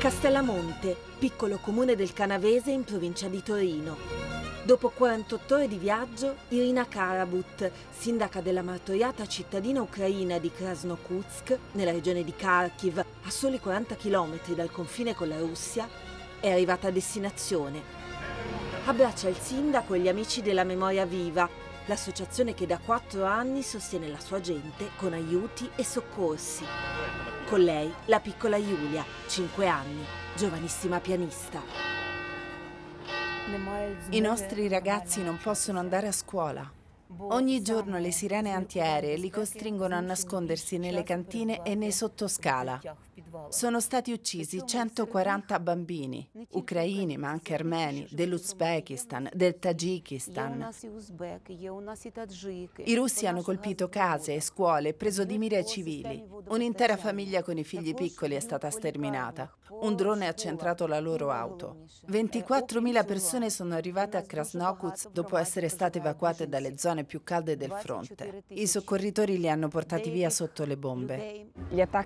Castellamonte, piccolo comune del Canavese in provincia di Torino. Dopo 48 ore di viaggio, Irina Karabut, sindaca della martoriata cittadina ucraina di Krasnokutsk, nella regione di Kharkiv, a soli 40 km dal confine con la Russia, è arrivata a destinazione. Abbraccia il sindaco e gli amici della Memoria Viva, l'associazione che da 4 anni sostiene la sua gente con aiuti e soccorsi. Con lei la piccola Yulia, 5 anni, giovanissima pianista. I nostri ragazzi non possono andare a scuola. Ogni giorno le sirene antiaeree li costringono a nascondersi nelle cantine e nei sottoscala. Sono stati uccisi 140 bambini, ucraini ma anche armeni, dell'Uzbekistan, del Tagikistan. I russi hanno colpito case e scuole e preso di mira i civili. Un'intera famiglia con i figli piccoli è stata sterminata. Un drone ha centrato la loro auto. 24.000 persone sono arrivate a Krasnokutsk dopo essere state evacuate dalle zone più calde del fronte. I soccorritori li hanno portati via sotto le bombe.